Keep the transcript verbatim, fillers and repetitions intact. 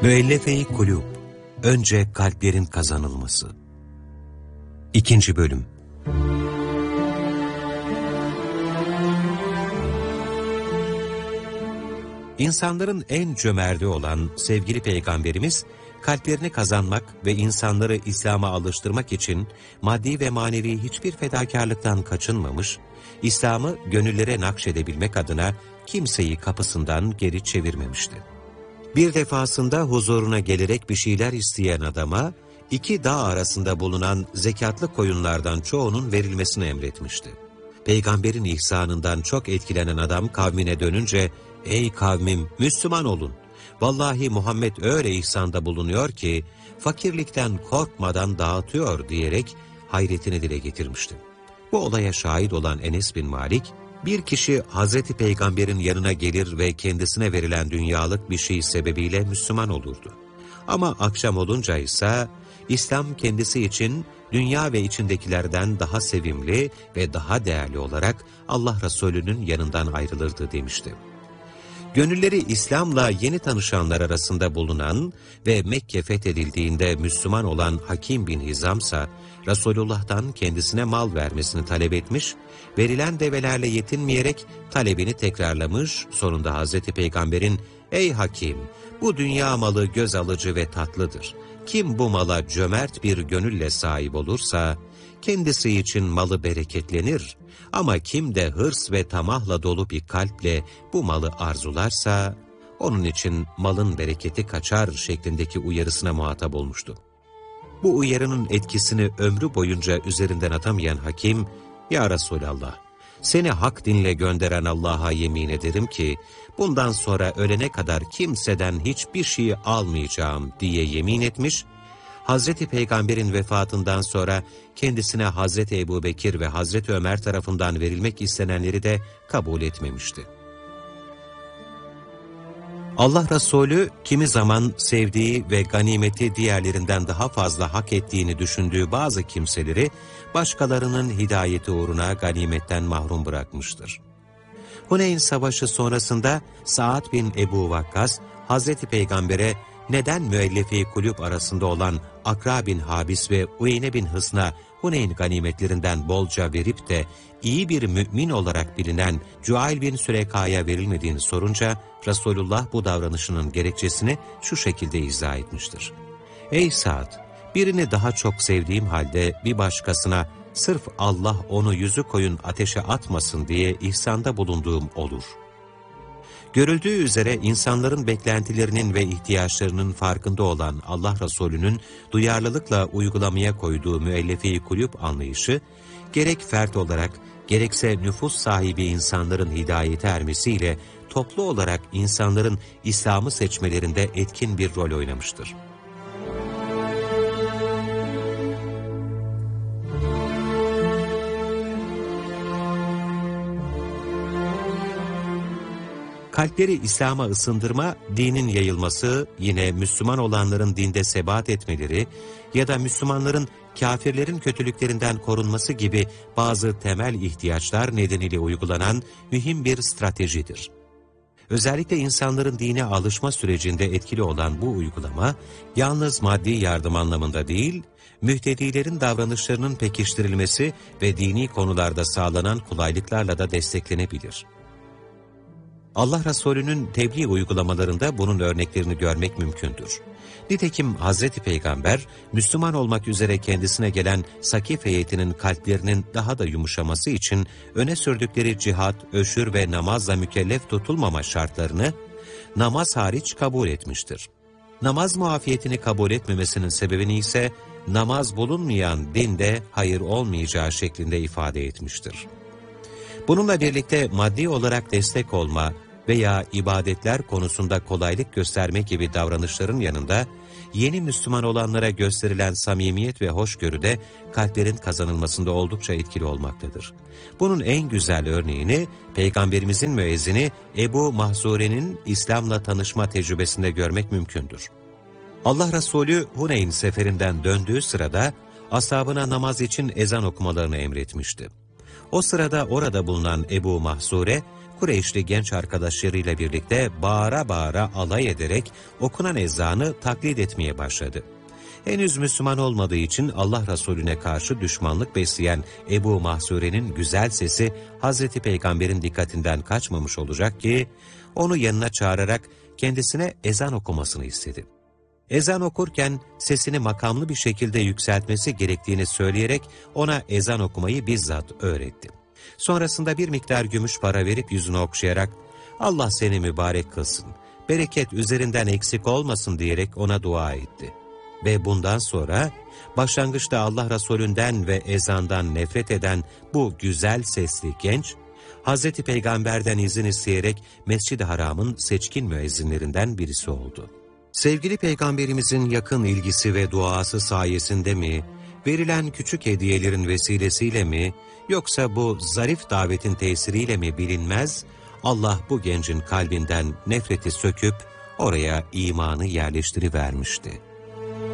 Müellefe-i kulûb, önce kalplerin kazanılması. İkinci bölüm. İnsanların en cömerti olan sevgili Peygamberimiz, kalplerini kazanmak ve insanları İslam'a alıştırmak için maddi ve manevi hiçbir fedakarlıktan kaçınmamış, İslam'ı gönüllere nakşedebilmek adına kimseyi kapısından geri çevirmemişti. Bir defasında huzuruna gelerek bir şeyler isteyen adama, iki dağ arasında bulunan zekatlı koyunlardan çoğunun verilmesini emretmişti. Peygamberin ihsanından çok etkilenen adam kavmine dönünce, "Ey kavmim, Müslüman olun. Vallahi Muhammed öyle ihsanda bulunuyor ki, fakirlikten korkmadan dağıtıyor" diyerek hayretini dile getirmişti. Bu olaya şahit olan Enes bin Malik, bir kişi Hazreti Peygamber'in yanına gelir ve kendisine verilen dünyalık bir şey sebebiyle Müslüman olurdu. Ama akşam olunca ise İslam kendisi için dünya ve içindekilerden daha sevimli ve daha değerli olarak Allah Resulü'nün yanından ayrılırdı demişti. Gönülleri İslam'la yeni tanışanlar arasında bulunan ve Mekke fethedildiğinde Müslüman olan Hakim bin Hizamsa, Resulullah'tan kendisine mal vermesini talep etmiş, verilen develerle yetinmeyerek talebini tekrarlamış, sonunda Hazreti Peygamber'in, "Ey Hakim, bu dünya malı göz alıcı ve tatlıdır. Kim bu mala cömert bir gönülle sahip olursa, kendisi için malı bereketlenir. Ama kim de hırs ve tamahla dolu bir kalple bu malı arzularsa, onun için malın bereketi kaçar" şeklindeki uyarısına muhatap olmuştu. Bu uyarının etkisini ömrü boyunca üzerinden atamayan Hakim, "Ya Resulallah, seni hak dinle gönderen Allah'a yemin ederim ki, bundan sonra ölene kadar kimseden hiçbir şey almayacağım" diye yemin etmiş, Hazreti Peygamber'in vefatından sonra kendisine Hazreti Ebubekir ve Hazreti Ömer tarafından verilmek istenenleri de kabul etmemişti. Allah Resulü kimi zaman sevdiği ve ganimeti diğerlerinden daha fazla hak ettiğini düşündüğü bazı kimseleri başkalarının hidayeti uğruna ganimetten mahrum bırakmıştır. Huneyn Savaşı sonrasında Sa'd bin Ebu Vakkas, Hazreti Peygamber'e neden müellefe-i kulûb arasında olan Akra bin Habis ve Uyeyne bin Hısn'a Huneyn ganimetlerinden bolca verip de iyi bir mümin olarak bilinen Cuayl bin Süreka'ya verilmediğini sorunca, Resulullah bu davranışının gerekçesini şu şekilde izah etmiştir. "Ey Sa'd, birini daha çok sevdiğim halde bir başkasına sırf Allah onu yüzü koyun ateşe atmasın diye ihsanda bulunduğum olur." Görüldüğü üzere insanların beklentilerinin ve ihtiyaçlarının farkında olan Allah Resulü'nün duyarlılıkla uygulamaya koyduğu müellefe-i kulûb anlayışı, gerek fert olarak gerekse nüfus sahibi insanların hidayete ermesiyle toplu olarak insanların İslam'ı seçmelerinde etkin bir rol oynamıştır. Kalpleri İslam'a ısındırma, dinin yayılması, yine Müslüman olanların dinde sebat etmeleri ya da Müslümanların kafirlerin kötülüklerinden korunması gibi bazı temel ihtiyaçlar nedeniyle uygulanan mühim bir stratejidir. Özellikle insanların dine alışma sürecinde etkili olan bu uygulama, yalnız maddi yardım anlamında değil, mühtedilerin davranışlarının pekiştirilmesi ve dini konularda sağlanan kolaylıklarla da desteklenebilir. Allah Resulü'nün tebliğ uygulamalarında bunun örneklerini görmek mümkündür. Nitekim Hazreti Peygamber, Müslüman olmak üzere kendisine gelen Sakif heyetinin kalplerinin daha da yumuşaması için öne sürdükleri cihat, öşür ve namazla mükellef tutulmama şartlarını namaz hariç kabul etmiştir. Namaz muafiyetini kabul etmemesinin sebebini ise namaz bulunmayan dinde hayır olmayacağı şeklinde ifade etmiştir. Bununla birlikte maddi olarak destek olma veya ibadetler konusunda kolaylık gösterme gibi davranışların yanında, yeni Müslüman olanlara gösterilen samimiyet ve hoşgörü de kalplerin kazanılmasında oldukça etkili olmaktadır. Bunun en güzel örneğini Peygamberimizin müezzini Ebu Mahzure'nin İslam'la tanışma tecrübesinde görmek mümkündür. Allah Resulü Huneyn seferinden döndüğü sırada ashabına namaz için ezan okumalarını emretmişti. O sırada orada bulunan Ebu Mahzure, Kureyşli genç arkadaşlarıyla birlikte bağıra bağıra alay ederek okunan ezanı taklit etmeye başladı. Henüz Müslüman olmadığı için Allah Resulüne karşı düşmanlık besleyen Ebu Mahsure'nin güzel sesi Hazreti Peygamber'in dikkatinden kaçmamış olacak ki, onu yanına çağırarak kendisine ezan okumasını istedi. Ezan okurken sesini makamlı bir şekilde yükseltmesi gerektiğini söyleyerek ona ezan okumayı bizzat öğretti. Sonrasında bir miktar gümüş para verip yüzünü okşayarak, Allah seni mübarek kılsın, bereket üzerinden eksik olmasın diyerek ona dua etti. Ve bundan sonra başlangıçta Allah Resulünden ve ezandan nefret eden bu güzel sesli genç, Hazreti Peygamber'den izin isteyerek Mescid-i Haram'ın seçkin müezzinlerinden birisi oldu. Sevgili Peygamberimizin yakın ilgisi ve duası sayesinde mi, verilen küçük hediyelerin vesilesiyle mi, yoksa bu zarif davetin tesiriyle mi bilinmez, Allah bu gencin kalbinden nefreti söküp oraya imanı yerleştirivermişti.